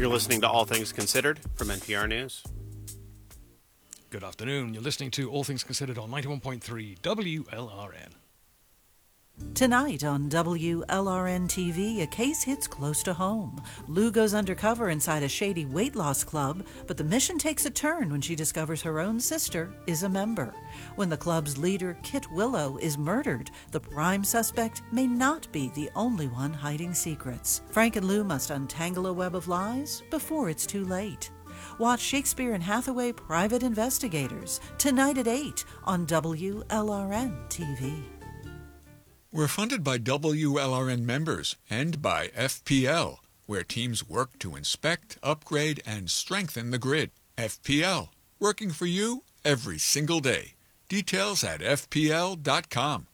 You're listening to All Things Considered from NPR News. Good afternoon. You're listening to All Things Considered on 91.3 WLRN. Tonight on WLRN TV, a case hits close to home. Lou goes undercover inside a shady weight loss club, but the mission takes a turn when she discovers her own sister is a member. When the club's leader, Kit Willow, is murdered, the prime suspect may not be the only one hiding secrets. Frank and Lou must untangle a web of lies before it's too late. Watch Shakespeare and Hathaway Private Investigators tonight at 8 on WLRN TV. We're funded by WLRN members and by FPL, where teams work to inspect, upgrade, and strengthen the grid. FPL, working for you every single day. Details at FPL.com.